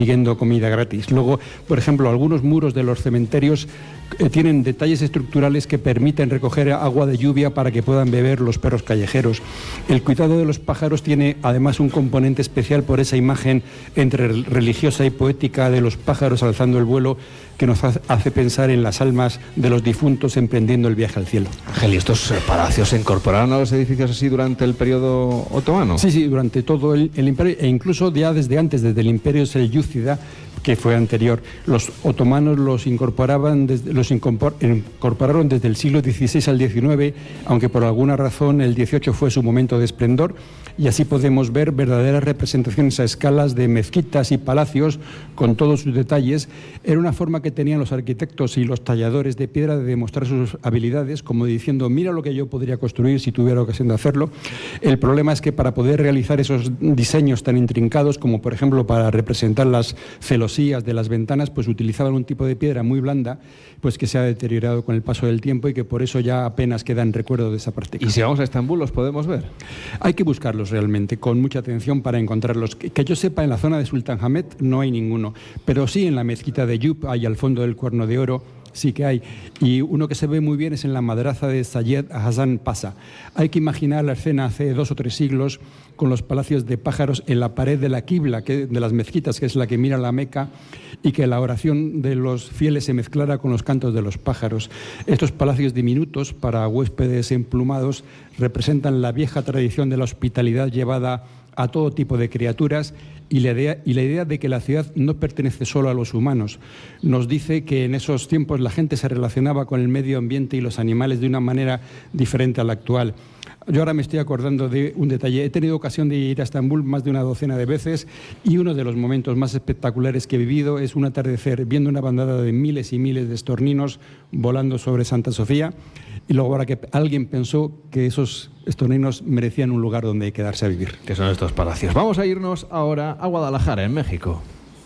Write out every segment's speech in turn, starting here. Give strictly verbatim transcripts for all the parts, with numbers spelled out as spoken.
consiguiendo comida gratis. Luego, por ejemplo, algunos muros de los cementerios eh, tienen detalles estructurales que permiten recoger agua de lluvia para que puedan beber los perros callejeros. El cuidado de los pájaros tiene además un componente especial por esa imagen entre religiosa y poética de los pájaros alzando el vuelo que nos hace pensar en las almas de los difuntos emprendiendo el viaje al cielo. Ángel, ¿y estos palacios se incorporaron a los edificios así durante el periodo otomano? Sí, sí, durante todo el, el imperio, e incluso ya desde antes, desde el imperio selyúcida, que fue anterior. Los otomanos los incorporaban desde, los incorporaron desde el siglo dieciséis al diecinueve, aunque por alguna razón el dieciocho fue su momento de esplendor, y así podemos ver verdaderas representaciones a escalas de mezquitas y palacios con todos sus detalles. Era una forma que tenían los arquitectos y los talladores de piedra de demostrar sus habilidades, como diciendo, mira lo que yo podría construir si tuviera ocasión de hacerlo. El problema es que para poder realizar esos diseños tan intrincados, como por ejemplo para representar las celosías de las ventanas, pues utilizaban un tipo de piedra muy blanda, pues que se ha deteriorado con el paso del tiempo y que por eso ya apenas queda en recuerdo de esa práctica. ¿Y si vamos a Estambul los podemos ver? Hay que buscarlos realmente con mucha atención para encontrarlos. Que, que yo sepa, en la zona de Sultanahmet no hay ninguno, pero sí en la mezquita de Yup, ahí al fondo del Cuerno de Oro, sí que hay. Y uno que se ve muy bien es en la madraza de Sayed Hassan Pasha. Hay que imaginar la escena hace dos o tres siglos con los palacios de pájaros en la pared de la Qibla, que, de las mezquitas, que es la que mira la Meca, y que la oración de los fieles se mezclara con los cantos de los pájaros. Estos palacios diminutos para huéspedes emplumados representan la vieja tradición de la hospitalidad llevada a todo tipo de criaturas y la idea, y la idea de que la ciudad no pertenece solo a los humanos. Nos dice que en esos tiempos la gente se relacionaba con el medio ambiente y los animales de una manera diferente a la actual. Yo ahora me estoy acordando de un detalle. He tenido ocasión de ir a Estambul más de una docena de veces y uno de los momentos más espectaculares que he vivido es un atardecer viendo una bandada de miles y miles de estorninos volando sobre Santa Sofía, y luego ahora que alguien pensó que esos estorninos merecían un lugar donde quedarse a vivir. Que son estos palacios. Vamos a irnos ahora a Guadalajara, en México.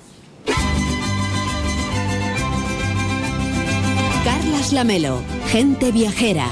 Carlas Lamelo, gente viajera.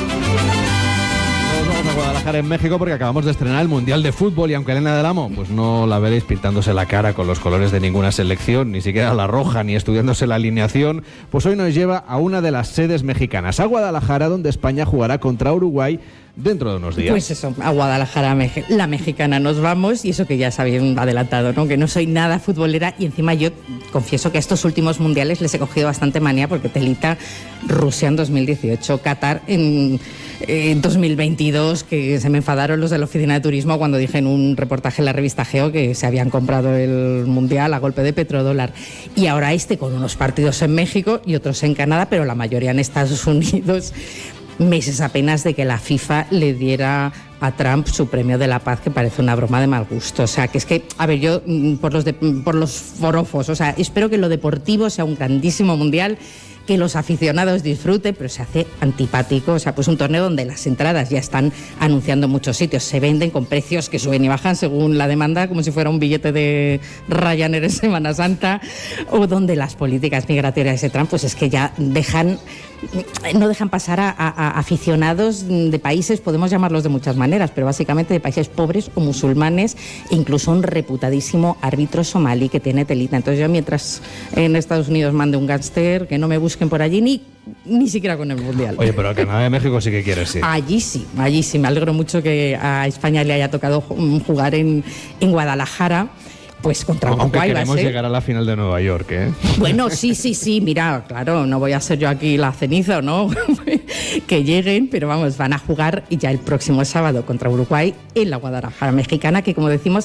Vamos a Guadalajara, en México, porque acabamos de estrenar el Mundial de Fútbol y aunque Elena del Amo pues no la veréis pintándose la cara con los colores de ninguna selección, ni siquiera la roja, ni estudiándose la alineación, pues hoy nos lleva a una de las sedes mexicanas, a Guadalajara, donde España jugará contra Uruguay dentro de unos días. Pues eso, a Guadalajara, la mexicana nos vamos, y eso que ya se habían adelantado, ¿no? Que no soy nada futbolera, y encima yo confieso que a estos últimos mundiales les he cogido bastante manía, porque telita Rusia en dos mil dieciocho, Qatar en, en dos mil veintidós, que se me enfadaron los de la oficina de turismo cuando dije en un reportaje en la revista Geo que se habían comprado el mundial a golpe de petrodólar, y ahora este con unos partidos en México y otros en Canadá, pero la mayoría en Estados Unidos. Meses apenas de que la FIFA le diera a Trump su premio de la paz, que parece una broma de mal gusto. O sea, que es que, a ver, yo por los, de, por los forofos, o sea, espero que lo deportivo sea un grandísimo mundial, que los aficionados disfruten, pero se hace antipático. O sea, pues un torneo donde las entradas ya están anunciando en muchos sitios, se venden con precios que suben y bajan según la demanda, como si fuera un billete de Ryanair en Semana Santa, o donde las políticas migratorias de Trump, pues es que ya dejan... no dejan pasar a, a, a aficionados de países, podemos llamarlos de muchas maneras, pero básicamente de países pobres o musulmanes, e incluso un reputadísimo árbitro somalí que tiene telita. Entonces yo, mientras en Estados Unidos mande un gángster, que no me busquen por allí ni, ni siquiera con el Mundial. Oye, pero a Canadá y México sí que quieres ir. Allí sí, allí sí. Me alegro mucho que a España le haya tocado jugar en, en Guadalajara. Pues contra Uruguay. Aunque queremos va a ser... llegar a la final de Nueva York, ¿eh? Bueno, sí, sí, sí, mira, claro, no voy a ser yo aquí la ceniza, ¿no? Que lleguen, pero vamos, van a jugar ya el próximo sábado contra Uruguay en la Guadalajara mexicana, que como decimos,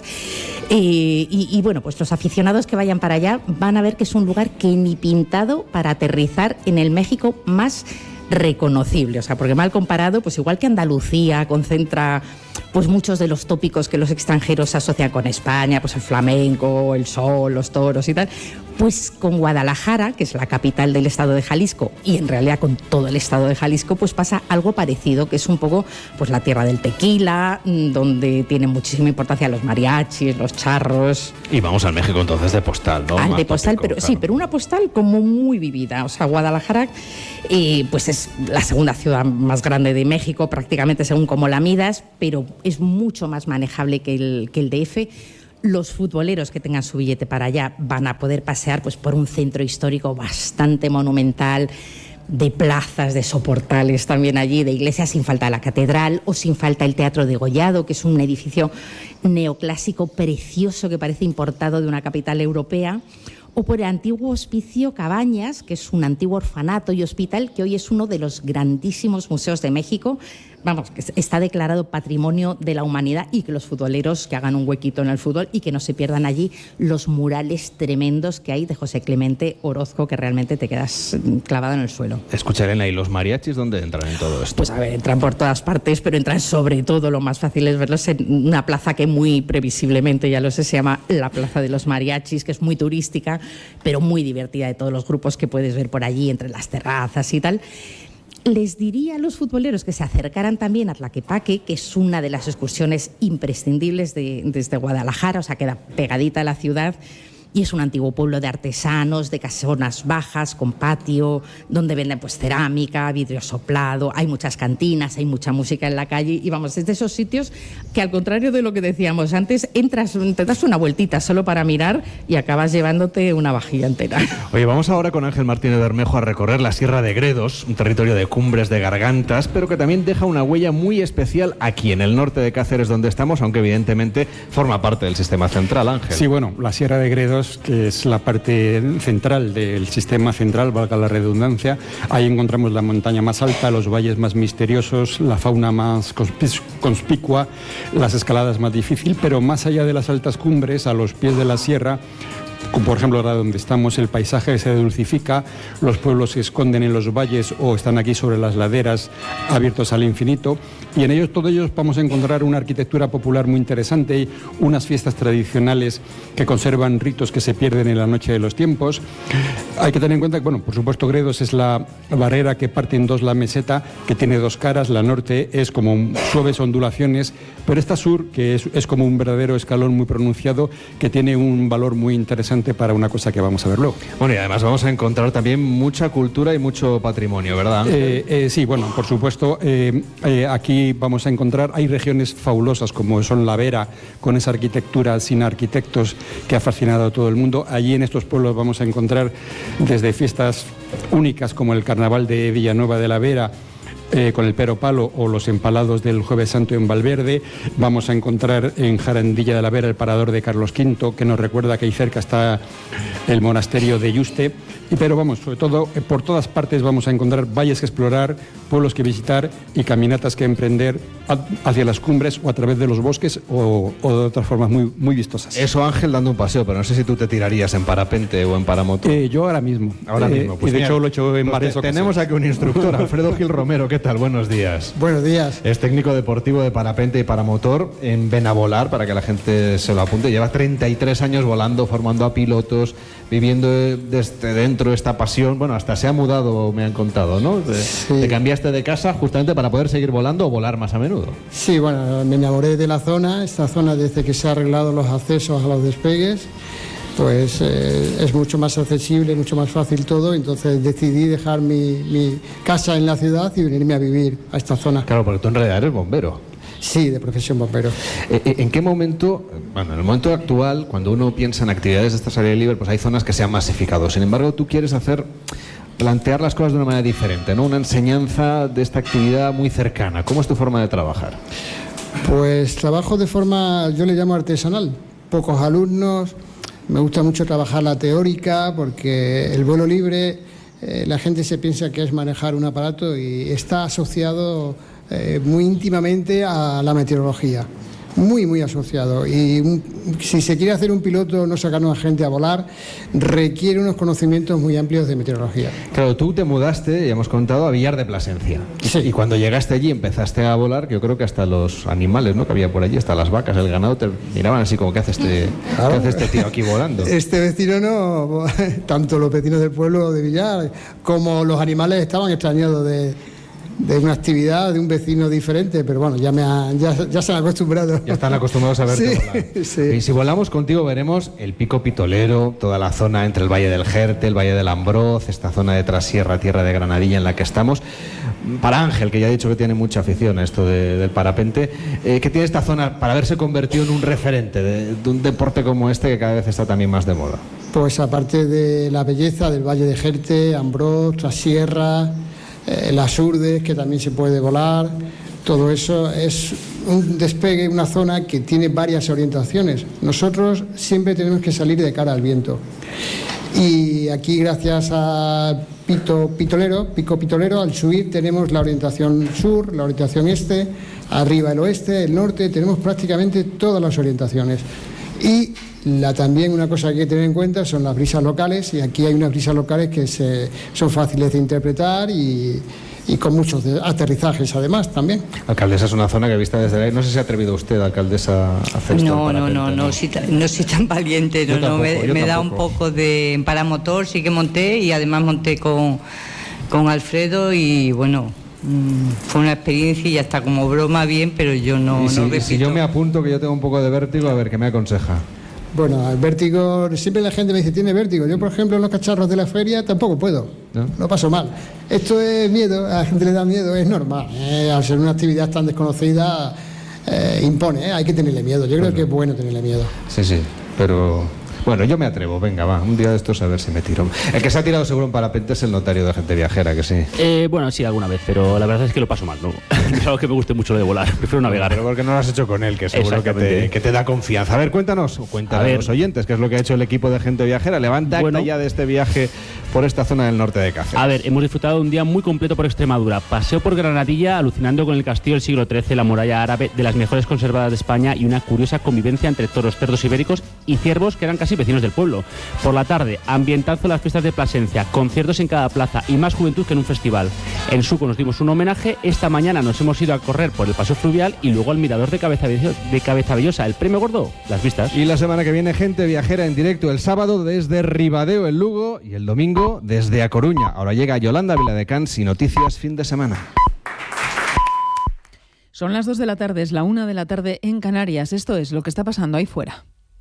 eh, y, y bueno, pues los aficionados que vayan para allá van a ver que es un lugar que ni pintado para aterrizar en el México más reconocible. O sea, porque mal comparado, pues igual que Andalucía concentra pues muchos de los tópicos que los extranjeros asocian con España, pues el flamenco, el sol, los toros y tal, pues con Guadalajara, que es la capital del estado de Jalisco, y en realidad con todo el estado de Jalisco, pues pasa algo parecido, que es un poco pues la tierra del tequila, donde tienen muchísima importancia los mariachis, los charros. Y vamos al México entonces de postal, ¿no? Al Más de postal, tópico, pero claro. sí, pero una postal como muy vivida. O sea, Guadalajara eh, pues es la segunda ciudad más grande de México, prácticamente según como la midas, pero es mucho más manejable que el, que el D F. Los futboleros que tengan su billete para allá van a poder pasear pues, por un centro histórico bastante monumental, de plazas, de soportales también allí, de iglesias, sin falta la catedral o sin falta el Teatro de Gollado, que es un edificio neoclásico precioso que parece importado de una capital europea, o por el antiguo hospicio Cabañas, que es un antiguo orfanato y hospital que hoy es uno de los grandísimos museos de México. Vamos, que está declarado Patrimonio de la Humanidad, y que los futboleros que hagan un huequito en el fútbol y que no se pierdan allí los murales tremendos que hay de José Clemente Orozco, que realmente te quedas clavado en el suelo. Escucha, Elena, ¿y los mariachis dónde entran en todo esto? Pues a ver, entran por todas partes, pero entran sobre todo, lo más fácil es verlos en una plaza que muy previsiblemente, ya lo sé, se llama la Plaza de los Mariachis, que es muy turística, pero muy divertida, de todos los grupos que puedes ver por allí, entre las terrazas y tal. Les diría a los futboleros que se acercaran también a Tlaquepaque, que es una de las excursiones imprescindibles de, desde Guadalajara, o sea, queda pegadita a la ciudad. Y es un antiguo pueblo de artesanos, de casonas bajas, con patio, donde venden pues cerámica, vidrio soplado, hay muchas cantinas, hay mucha música en la calle, y vamos, es de esos sitios que, al contrario de lo que decíamos antes, entras, te das una vueltita solo para mirar y acabas llevándote una vajilla entera. Oye, vamos ahora con Ángel Martínez Bermejo a recorrer la Sierra de Gredos, un territorio de cumbres, de gargantas, pero que también deja una huella muy especial aquí en el norte de Cáceres, donde estamos, aunque evidentemente forma parte del sistema central, Ángel. Sí, bueno, la Sierra de Gredos, que es la parte central del sistema central, valga la redundancia. Ahí encontramos la montaña más alta, los valles más misteriosos, la fauna más conspicua, las escaladas más difíciles, pero más allá de las altas cumbres, a los pies de la sierra, como por ejemplo ahora donde estamos, el paisaje se dulcifica, los pueblos se esconden en los valles o están aquí sobre las laderas abiertos al infinito, y en ellos, todos ellos vamos a encontrar una arquitectura popular muy interesante y unas fiestas tradicionales que conservan ritos que se pierden en la noche de los tiempos. Hay que tener en cuenta que, bueno, por supuesto, Gredos es la barrera que parte en dos la meseta, que tiene dos caras. La norte es como suaves ondulaciones, pero esta sur, que es, es como un verdadero escalón muy pronunciado, que tiene un valor muy interesante para una cosa que vamos a ver luego. Bueno, y además vamos a encontrar también mucha cultura y mucho patrimonio, ¿verdad, Ángel? Eh, eh, sí, bueno, por supuesto, eh, eh, aquí vamos a encontrar, hay regiones fabulosas como son la Vera, con esa arquitectura sin arquitectos que ha fascinado a todo el mundo. Allí en estos pueblos vamos a encontrar desde fiestas únicas como el Carnaval de Villanueva de la Vera, Eh, con el Pero Palo, o los empalados del Jueves Santo en Valverde. Vamos a encontrar en Jarandilla de la Vera el parador de Carlos Quinto, que nos recuerda que ahí cerca está el monasterio de Yuste. Y, pero vamos, sobre todo, eh, por todas partes vamos a encontrar valles que explorar, pueblos que visitar y caminatas que emprender a, hacia las cumbres o a través de los bosques o, o de otras formas muy, muy vistosas. Eso, Ángel, dando un paseo, pero no sé si tú te tirarías en parapente o en paramoto. Eh, yo ahora mismo. Ahora eh, mismo. Pues y de mira, hecho lo he hecho en pues varias te, ocasiones. Tenemos aquí un instructor, Alfredo Gil Romero. ¿Qué tal? Buenos días. Buenos días. Es técnico deportivo de parapente y paramotor en Benavolar, para que la gente se lo apunte. Lleva treinta y tres años volando, formando a pilotos, viviendo desde dentro esta pasión. Bueno, hasta se ha mudado, me han contado, ¿no? Te, sí. te cambiaste de casa justamente para poder seguir volando o volar más a menudo. Sí, bueno, me enamoré de la zona. Esta zona, desde que se han arreglado los accesos a los despegues, pues eh, es mucho más accesible, mucho más fácil todo. Entonces decidí dejar mi, mi casa en la ciudad y venirme a vivir a esta zona. Claro, porque tú en realidad eres bombero. Sí, de profesión bombero. ¿En qué momento, bueno, en el momento actual, cuando uno piensa en actividades de esta área libre, pues hay zonas que se han masificado? Sin embargo, tú quieres hacer, plantear las cosas de una manera diferente, ¿no? Una enseñanza de esta actividad muy cercana. ¿Cómo es tu forma de trabajar? Pues trabajo de forma, yo le llamo artesanal. Pocos alumnos. Me gusta mucho trabajar la teórica, porque el vuelo libre, eh, la gente se piensa que es manejar un aparato, y está asociado eh, muy íntimamente a la meteorología. Muy, muy asociado. Y un, si se quiere hacer un piloto, no sacar a una gente a volar, requiere unos conocimientos muy amplios de meteorología. Claro, tú te mudaste, ya hemos contado, a Villar de Plasencia. Sí. Y cuando llegaste allí empezaste a volar, que yo creo que hasta los animales, ¿no?, que había por allí, hasta las vacas, el ganado, te miraban así como, ¿qué hace este, claro. ¿qué hace este tío aquí volando? Este vecino no, tanto los vecinos del pueblo de Villar como los animales estaban extrañados de... de una actividad de un vecino diferente, pero bueno, ya me han, ya, ya se han acostumbrado. Ya están acostumbrados a verte sí, volar. Sí. Y si volamos contigo veremos el Pico Pitolero, toda la zona entre el Valle del Jerte, el Valle del Ambroz, esta zona de Trasierra, tierra de Granadilla en la que estamos. Para Ángel, que ya ha dicho que tiene mucha afición a esto de, del parapente, eh, que tiene esta zona para haberse convertido en un referente de, de un deporte como este que cada vez está también más de moda. Pues aparte de la belleza del Valle de Jerte, Ambroz, Trasierra, eh, las Urdes, que también se puede volar, todo eso es un despegue, una zona que tiene varias orientaciones. Nosotros siempre tenemos que salir de cara al viento. Y aquí, gracias a Pito Pitolero, Pico Pitolero, al subir tenemos la orientación sur, la orientación este, arriba el oeste, el norte, tenemos prácticamente todas las orientaciones. Y la, también una cosa que hay que tener en cuenta son las brisas locales, y aquí hay unas brisas locales que se, son fáciles de interpretar y, y con muchos aterrizajes además también. Alcaldesa, es una zona que vista desde ahí. No sé si ha atrevido usted, alcaldesa, a hacer esto. No, no, no, no, no, si, no soy tan valiente, no, tampoco, no me, me da un poco de paramotor, sí que monté, y además monté con, con Alfredo, y bueno, fue una experiencia y hasta como broma bien, pero yo no, y si, no repito. Si yo me apunto, que yo tengo un poco de vértigo, a ver, ¿qué me aconseja? Bueno, el vértigo, siempre la gente me dice, tiene vértigo. Yo, por ejemplo, en los cacharros de la feria tampoco puedo, no, no paso mal. Esto es miedo, a la gente le da miedo, es normal. Eh, al ser una actividad tan desconocida, eh, impone, eh, hay que tenerle miedo. Yo bueno. creo que es bueno tenerle miedo. Sí, sí, pero... Bueno, yo me atrevo, venga, va, un día de estos a ver si me tiro. El que se ha tirado seguro en parapente es el notario de Gente Viajera, que sí. Eh, bueno, sí, alguna vez, pero la verdad es que lo paso mal, ¿no? Es algo que me guste mucho lo de volar, prefiero navegar. Pero porque no lo has hecho con él, que seguro que te, que te da confianza. A ver, cuéntanos, cuéntanos a, a los oyentes, qué es lo que ha hecho el equipo de Gente Viajera. Levanta bueno, acta ya de este viaje por esta zona del norte de Cáceres. A ver, hemos disfrutado de un día muy completo por Extremadura. Paseo por Granadilla, alucinando con el castillo del siglo trece, la muralla árabe, de las mejores conservadas de España, y una curiosa convivencia entre toros, cerdos ibéricos y ciervos que eran casi vecinos del pueblo. Por la tarde, ambientazo en las fiestas de Plasencia, conciertos en cada plaza y más juventud que en un festival. En Suco nos dimos un homenaje, esta mañana nos hemos ido a correr por el paseo fluvial y luego al mirador de Cabezabellosa, de Cabezabellosa. El premio gordo, las vistas. Y la semana que viene, Gente Viajera en directo, el sábado desde Ribadeo en Lugo y el domingo desde A Coruña. Ahora llega Yolanda Viladecans y noticias fin de semana. Son las dos de la tarde, es la una de la tarde en Canarias. Esto es lo que está pasando ahí fuera.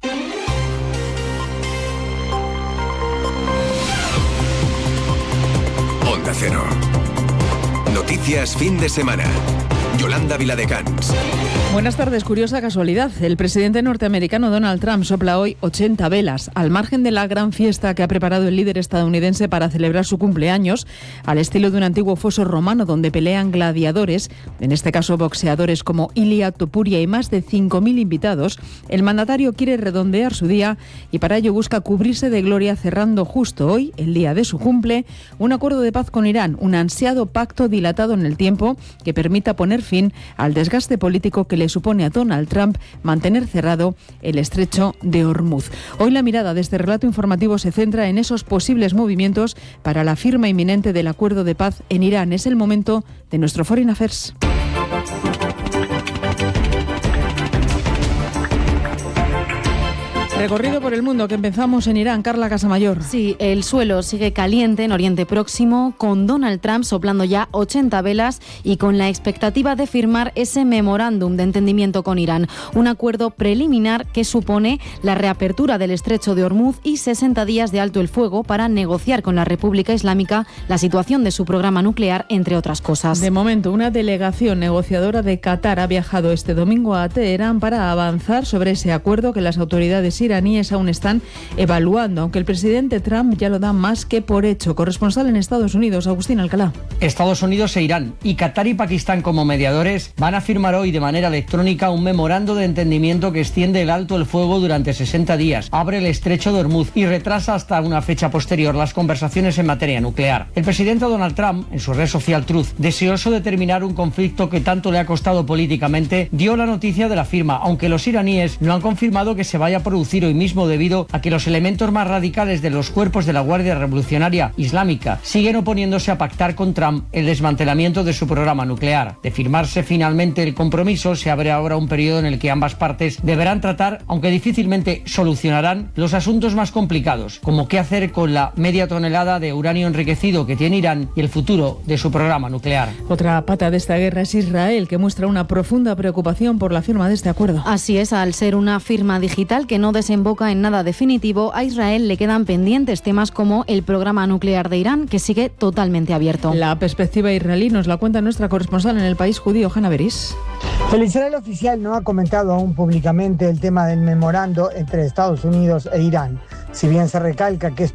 Onda Cero. Noticias fin de semana. Yolanda Viladecans. Buenas tardes. Curiosa casualidad. El presidente norteamericano Donald Trump sopla hoy ochenta velas, al margen de la gran fiesta que ha preparado el líder estadounidense para celebrar su cumpleaños, al estilo de un antiguo foso romano donde pelean gladiadores, en este caso boxeadores como Ilia Topuria y más de cinco mil invitados. El mandatario quiere redondear su día y para ello busca cubrirse de gloria, cerrando justo hoy, el día de su cumple, un acuerdo de paz con Irán, un ansiado pacto dilatado en el tiempo que permita poner fin al desgaste político que le supone a Donald Trump mantener cerrado el estrecho de Hormuz. Hoy la mirada de este relato informativo se centra en esos posibles movimientos para la firma inminente del acuerdo de paz en Irán. Es el momento de nuestro Foreign Affairs. Recorrido por el mundo que empezamos en Irán. Carla Casamayor. Sí, el suelo sigue caliente en Oriente Próximo, con Donald Trump soplando ya ochenta velas y con la expectativa de firmar ese memorándum de entendimiento con Irán. Un acuerdo preliminar que supone la reapertura del estrecho de Hormuz y sesenta días de alto el fuego para negociar con la República Islámica la situación de su programa nuclear, entre otras cosas. De momento, una delegación negociadora de Qatar ha viajado este domingo a Teherán para avanzar sobre ese acuerdo que las autoridades iraníes aún están evaluando, aunque el presidente Trump ya lo da más que por hecho. Corresponsal en Estados Unidos, Agustín Alcalá. Estados Unidos e Irán, y Qatar y Pakistán como mediadores, van a firmar hoy de manera electrónica un memorando de entendimiento que extiende el alto el fuego durante sesenta días, abre el estrecho de Hormuz y retrasa hasta una fecha posterior las conversaciones en materia nuclear. El presidente Donald Trump, en su red social Truth, deseoso de terminar un conflicto que tanto le ha costado políticamente, dio la noticia de la firma, aunque los iraníes no han confirmado que se vaya a producir producir hoy mismo debido a que los elementos más radicales de los cuerpos de la Guardia Revolucionaria Islámica siguen oponiéndose a pactar con Trump el desmantelamiento de su programa nuclear. De firmarse finalmente el compromiso, se abre ahora un periodo en el que ambas partes deberán tratar, aunque difícilmente solucionarán, los asuntos más complicados, como qué hacer con la media tonelada de uranio enriquecido que tiene Irán y el futuro de su programa nuclear. Otra pata de esta guerra es Israel, que muestra una profunda preocupación por la firma de este acuerdo. Así es, al ser una firma digital que no desemboca en nada definitivo, a Israel le quedan pendientes temas como el programa nuclear de Irán, que sigue totalmente abierto. La perspectiva israelí nos la cuenta nuestra corresponsal en el país judío, Hanna Beris. El Israel oficial no ha comentado aún públicamente el tema del memorando entre Estados Unidos e Irán. Si bien se recalca que